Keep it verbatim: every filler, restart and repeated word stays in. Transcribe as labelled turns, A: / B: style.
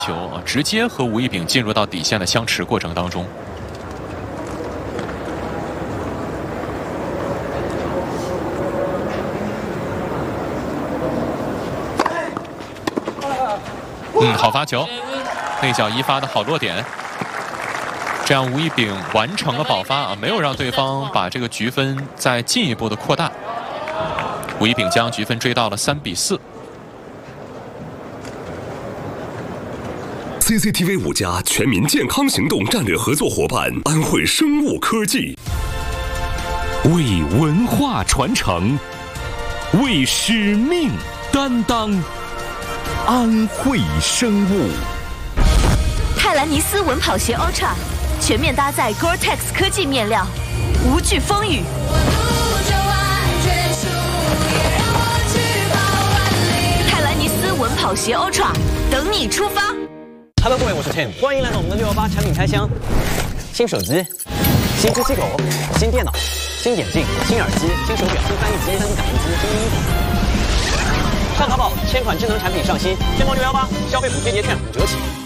A: 球啊，直接和吴一丙进入到底线的相持过程当中。嗯，好发球，内角一发的好落点。这样吴一丙完成了保发啊，没有让对方把这个局分再进一步的扩大。吴一丙将局分追到了三比四。
B: C C T V 五家全民健康行动战略合作伙伴安慧生物科技，
C: 为文化传承，为使命担当。安慧生物，
D: 泰兰尼斯稳跑鞋 Ultra 全面搭载 Gore-Tex 科技面料，无惧风雨。泰兰尼斯稳跑鞋 Ultra 等你出发。
E: Hello， 各位，我是 Tim， 欢迎来到我们的六一八产品开箱。新手机、新机器狗、新电脑、新眼镜、新耳机、新手表、新翻译机、新感应机、新音响。上淘宝，千款智能产品上新，天猫六一八消费补贴节券五折起。